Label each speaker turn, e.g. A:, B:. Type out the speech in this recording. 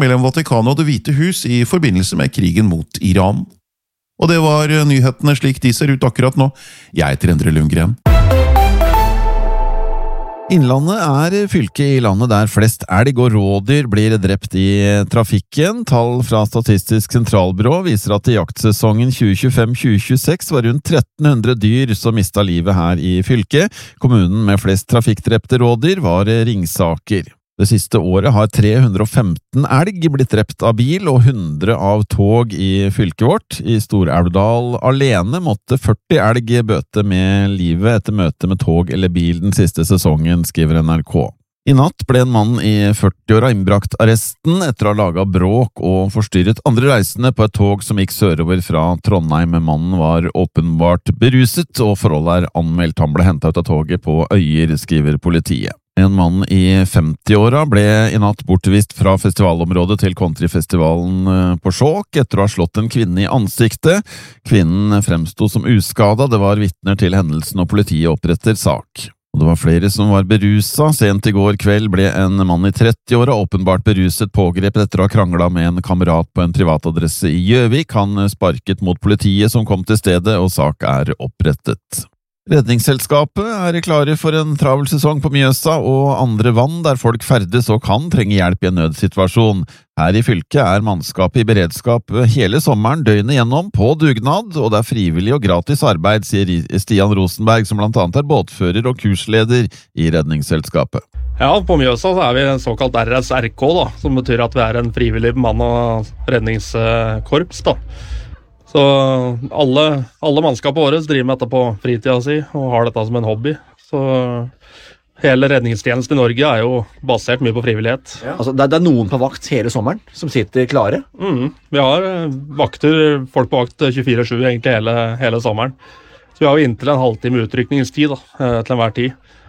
A: mellom Vatikanet og Det hvite hus i forbindelse med krigen mot Iran. Og det var nyhetene slik de ser ut akkurat nå. Jeg heter Endre Lundgren.
B: Innlandet fylket i landet der flest elg og rådyr blir drept i trafikken. Tall fra Statistisk sentralbyrå viser at i jaktsesongen 2025-2026 var rundt 1300 dyr som mistet livet her i fylket. Kommunen med flest trafikkdrepte rådyr var Ringsaker. Det siste året har 315 elg blitt drept av bil og 100 av tog i fylket vårt. I Stor-Elvdal alene måtte 40 elg bøte med livet etter møte med tog eller bil den siste sesongen, skriver NRK. I natt ble en mann i 40-åra innbrakt arresten etter å ha laget bråk og forstyrret andre reisende på et tog som gikk sørover fra Trondheim. Mannen var åpenbart beruset, og forholdet anmeldt. Han ble hentet ut av toget på Øyer, skriver politiet. En mann i 50-åra ble i natt bortvist fra festivalområdet til countryfestivalen på Skjåk etter å ha slått en kvinne i ansiktet. Kvinnen fremsto som uskadet, det var vitner til hendelsen og politiet oppretter sak. Og det var flere som var berusa. Sent i går kveld ble en mann i 30-åra åpenbart beruset pågrepet etter å ha kranglet med en kamerat på en privatadresse i Gjøvik. Han sparket mot politiet som kom til stedet, og sak opprettet. Redningsselskapet klare for en travel sesong på Mjøsa og andre vann der folk ferdes og kan trenge hjelp i en nødsituasjon. Her i fylket mannskapet i beredskap hele sommeren døgnet gjennom på dugnad, og det frivillig og gratis arbeid, sier Stian Rosenberg, som blant annet båtfører og kursleder i Redningsselskapet.
C: Ja, på Mjøsa så vi en såkalt RSRK, da, som betyr at vi en frivillig bemannet redningskorps, da. Så alle mannskapet våre driver med dette på fritida si og har dette som en hobby. Så hele redningstjenesten i Norge jo basert mye på frivillighet.
D: Ja. Altså, det noen på vakt hele sommeren som sitter klare?
C: Vi har folk på vakt 24/7 egentlig hele sommeren. Så vi har jo inntil en halvtime utrykningstid da, til enhver tid.